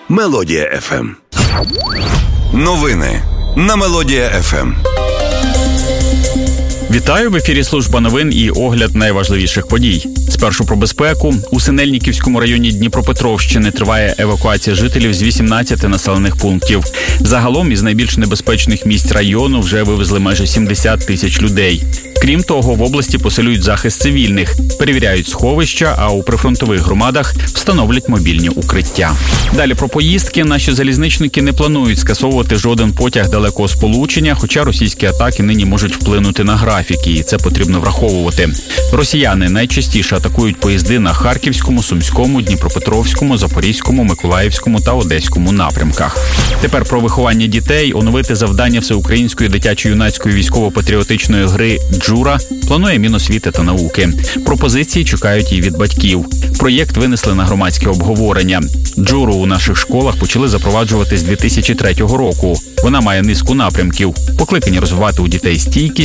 Мелодія ФМ. Новини на Мелодія ФМ. Вітаю, в ефірі служба новин і огляд найважливіших подій. Спершу про безпеку. У Синельниківському районі Дніпропетровщини триває евакуація жителів з 18 населених пунктів. Загалом із найбільш небезпечних місць району вже вивезли майже 70 тисяч людей. Крім того, в області посилюють захист цивільних, перевіряють сховища, а у прифронтових громадах встановлять мобільні укриття. Далі про поїздки. Наші залізничники не планують скасовувати жоден потяг далекого сполучення, хоча російські атаки нині можуть вплинути на графіки, і це потрібно враховувати. Росіяни найчастіше атакують поїзди на Харківському, Сумському, Дніпропетровському, Запорізькому, Миколаївському та Одеському напрямках. Тепер про виховання дітей. Оновити завдання всеукраїнської дитячо-юнацької військово-патріотичної гри «Джура» планує Міносвіти та науки. Пропозиції чекають і від батьків. Проєкт винесли на громадське обговорення. «Джуру» у наших школах почали запроваджувати з 2003 року. Вона має низку напрямків. Покликані розвивати у дітей стійкість,